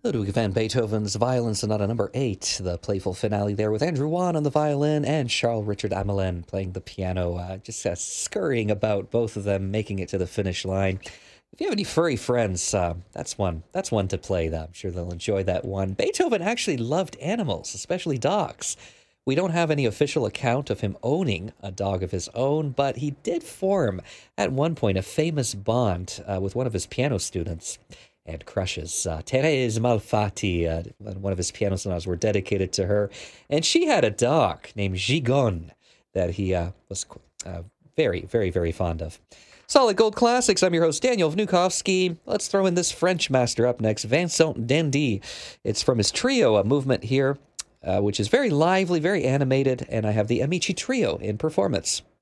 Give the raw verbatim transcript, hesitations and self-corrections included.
Ludwig van Beethoven's Violin Sonata number eight, the playful finale there with Andrew Wan on the violin and Charles Richard Amelin playing the piano, uh, just uh, scurrying about, both of them making it to the finish line. If you have any furry friends, uh, that's one. That's one to play. I'm sure they'll enjoy that one. Beethoven actually loved animals, especially dogs. We don't have any official account of him owning a dog of his own, but he did form, at one point, a famous bond uh, with one of his piano students and crushes. Uh, Thérèse Malfatti, uh, one of his piano sonatas were dedicated to her, and she had a dog named Gigon that he uh, was uh, very, very, very fond of. Solid Gold Classics, I'm your host, Daniel Vnukovsky. Let's throw in this French master up next, Vincent Dandy. It's from his trio, a movement here, uh, which is very lively, very animated, and I have the Amici Trio in performance.